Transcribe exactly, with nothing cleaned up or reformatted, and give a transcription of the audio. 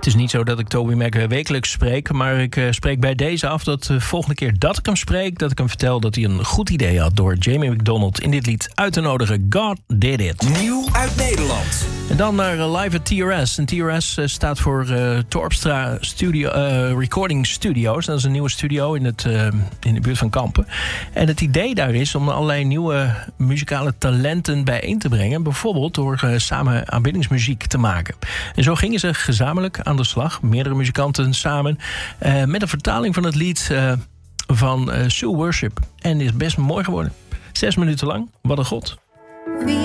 Het is niet zo dat ik Toby Mac wekelijks spreek, maar ik uh, spreek bij deze af dat de volgende keer dat ik hem spreek, dat ik hem vertel dat hij een goed idee had door Jamie McDonald in dit lied uit te nodigen. God Did It. Nieuw uit Nederland. En dan naar uh, Live at T R S. En T R S uh, staat voor uh, Torpstra Studio, uh, Recording Studios. Dat is een nieuwe studio in, het, uh, in de buurt van Kampen. En het idee daar is om allerlei nieuwe muzikale talenten bijeen te brengen. Bijvoorbeeld door uh, samen aanbiddingsmuziek te maken. En zo gingen ze gezamenlijk aan de slag. Meerdere muzikanten samen. Uh, met een vertaling van het lied uh, van uh, Sue Worship. En is best mooi geworden. Zes minuten lang. Wat een god.